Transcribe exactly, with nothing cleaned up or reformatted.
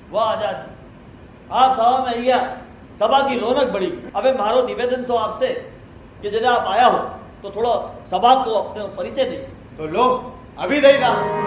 वाह आजाद, आप सभा में आइया, सभा की रौनक बढ़ी। अबे मारो निवेदन तो आपसे कि यदि आप आया हो तो थोड़ा सभा को अपने परिचय दे। तो लो अभी देगा।